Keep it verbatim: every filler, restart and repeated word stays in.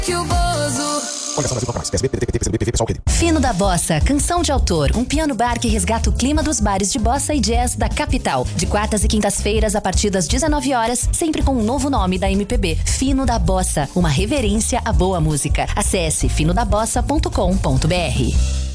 Que o Bozo. Fino da Bossa, canção de autor, um piano bar que resgata o clima dos bares de bossa e jazz da capital. De quartas e quintas-feiras, a partir das dezenove horas, sempre com um novo nome da M P B. Fino da Bossa, uma reverência à boa música. Acesse fino da bossa ponto com ponto br.